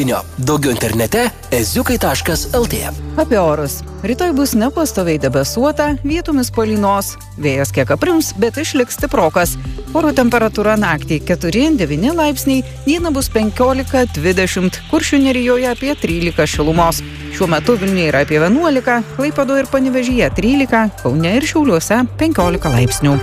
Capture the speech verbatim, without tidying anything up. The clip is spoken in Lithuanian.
Daugiau internete eziukai taškas lt. Apie orus. Rytoj bus nepastoviai debesuota, vietomis palynos. Vėjas kiek aprims, bet išliks stiprokas. Oro temperatūra naktį keturi devyni laipsniai, dieną bus penkiolika dvidešimt, Kuršių nerijoje apie trylika šilumos. Šiuo metu Vilniuje yra apie vienuolika, Klaipėdoje ir Panevėžyje trylika, Kaune ir Šiauliuose penkiolika laipsnių.